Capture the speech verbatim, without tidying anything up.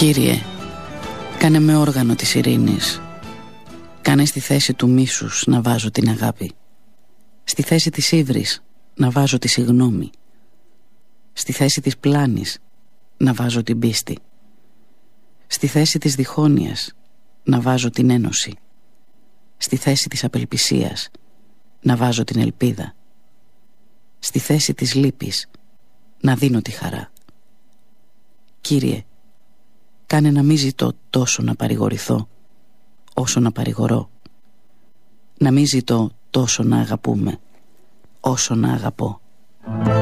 Κύριε, κάνε με όργανο της ειρήνης. Κάνε στη θέση του μίσους να βάζω την αγάπη. Στη θέση της ύβρης να βάζω τη συγνώμη. Στη θέση της πλάνης να βάζω την πίστη. Στη θέση της διχόνοιας να βάζω την ένωση. Στη θέση της απελπισίας να βάζω την ελπίδα. Στη θέση της λύπης να δίνω τη χαρά. Κύριε, κάνε να μην ζητώ τόσο να παρηγορηθώ όσο να παρηγορώ. Να μην ζητώ τόσο να αγαπούμε όσο να αγαπώ.